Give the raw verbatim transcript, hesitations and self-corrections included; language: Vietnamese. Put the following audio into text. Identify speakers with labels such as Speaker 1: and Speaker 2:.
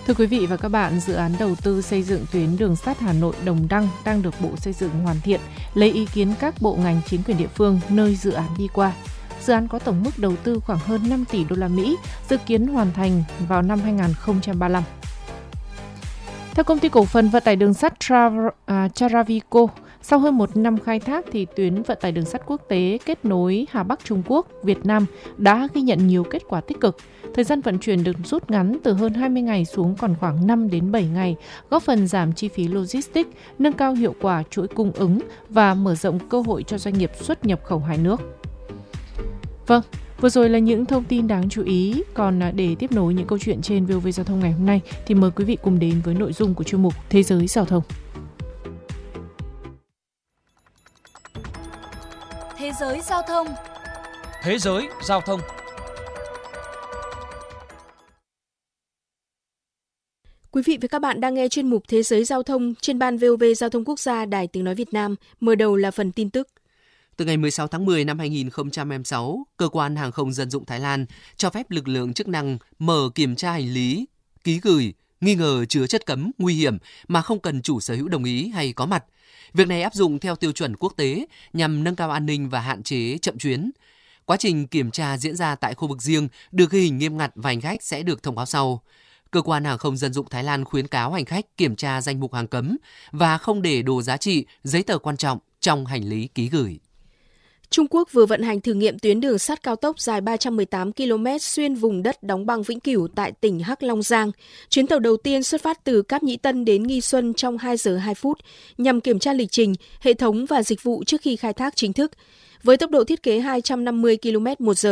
Speaker 1: Thưa quý vị và các bạn, dự án đầu tư xây dựng tuyến đường sắt Hà Nội - Đồng Đăng đang được Bộ Xây dựng hoàn thiện, lấy ý kiến các bộ ngành chính quyền địa phương nơi dự án đi qua. Dự án có tổng mức đầu tư khoảng hơn năm tỷ đô la Mỹ, dự kiến hoàn thành vào năm hai nghìn không trăm ba mươi lăm. Theo công ty cổ phần vận tải đường sắt Tra- uh, Charavico, sau hơn một năm khai thác thì tuyến vận tải đường sắt quốc tế kết nối Hà Bắc Trung Quốc, Việt Nam đã ghi nhận nhiều kết quả tích cực. Thời gian vận chuyển được rút ngắn từ hơn hai mươi ngày xuống còn khoảng năm đến bảy ngày, góp phần giảm chi phí logistics, nâng cao hiệu quả chuỗi cung ứng và mở rộng cơ hội cho doanh nghiệp xuất nhập khẩu hai nước. Vâng, vừa rồi là những thông tin đáng chú ý. Còn để tiếp nối những câu chuyện trên vê o vê Giao thông ngày hôm nay thì mời quý vị cùng đến với nội dung của chuyên mục Thế giới Giao thông.
Speaker 2: Thế giới Giao thông.
Speaker 3: Thế giới Giao thông.
Speaker 4: Quý vị và các bạn đang nghe chuyên mục Thế giới Giao thông trên ban vê o vê Giao thông Quốc gia, Đài Tiếng nói Việt Nam. Mở đầu là phần tin tức.
Speaker 5: Từ ngày mười sáu tháng mười năm hai nghìn không trăm hai mươi sáu, Cơ quan Hàng không Dân dụng Thái Lan cho phép lực lượng chức năng mở kiểm tra hành lý, ký gửi, nghi ngờ chứa chất cấm nguy hiểm mà không cần chủ sở hữu đồng ý hay có mặt. Việc này áp dụng theo tiêu chuẩn quốc tế nhằm nâng cao an ninh và hạn chế chậm chuyến. Quá trình kiểm tra diễn ra tại khu vực riêng, được ghi hình nghiêm ngặt và hành khách sẽ được thông báo sau. Cơ quan Hàng không Dân dụng Thái Lan khuyến cáo hành khách kiểm tra danh mục hàng cấm và không để đồ giá trị, giấy tờ quan trọng trong hành lý ký gửi.
Speaker 4: Trung Quốc vừa vận hành thử nghiệm tuyến đường sắt cao tốc dài ba trăm mười tám ki lô mét xuyên vùng đất đóng băng vĩnh cửu tại tỉnh Hắc Long Giang. Chuyến tàu đầu tiên xuất phát từ Cáp Nhĩ Tân đến Nghi Xuân trong hai giờ hai phút nhằm kiểm tra lịch trình, hệ thống và dịch vụ trước khi khai thác chính thức. Với tốc độ thiết kế hai trăm năm mươi ki lô mét một giờ,